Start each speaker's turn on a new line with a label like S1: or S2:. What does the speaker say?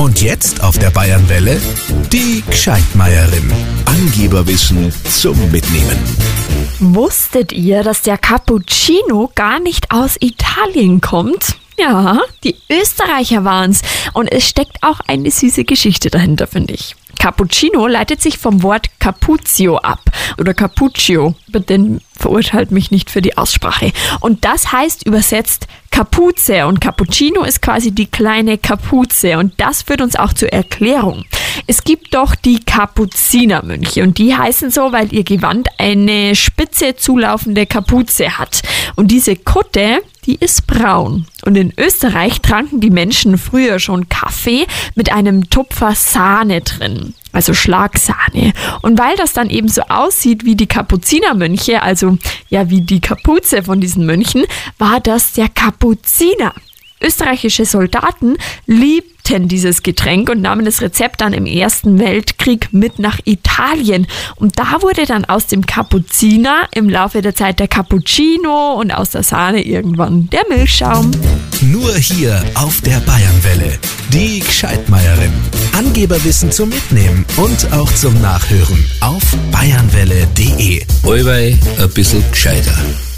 S1: Und jetzt auf der Bayernwelle die Gscheitmeierin. Angeberwissen zum Mitnehmen.
S2: Wusstet ihr, dass der Cappuccino gar nicht aus Italien kommt? Ja, die Österreicher waren's. Und es steckt auch eine süße Geschichte dahinter, finde ich. Cappuccino leitet sich vom Wort Cappuccio ab oder Cappuccio, denn verurteilt mich nicht für die Aussprache. Und das heißt übersetzt Kapuze und Cappuccino ist quasi die kleine Kapuze und das führt uns auch zur Erklärung. Es gibt doch die Kapuzinermönche und die heißen so, weil ihr Gewand eine spitze zulaufende Kapuze hat. Und diese Kutte, die ist braun. Und in Österreich tranken die Menschen früher schon Kaffee mit einem Tupfer Sahne drin, also Schlagsahne. Und weil das dann eben so aussieht wie die Kapuzinermönche, also ja wie die Kapuze von diesen Mönchen, war das der Kapuziner. Österreichische Soldaten liebten dieses Getränk und nahmen das Rezept dann im Ersten Weltkrieg mit nach Italien. Und da wurde dann aus dem Kapuziner im Laufe der Zeit der Cappuccino und aus der Sahne irgendwann der Milchschaum.
S1: Nur hier auf der Bayernwelle. Die Gscheitmeierin. Angeberwissen zum Mitnehmen und auch zum Nachhören auf bayernwelle.de.
S3: Allweil ein bisschen gescheiter.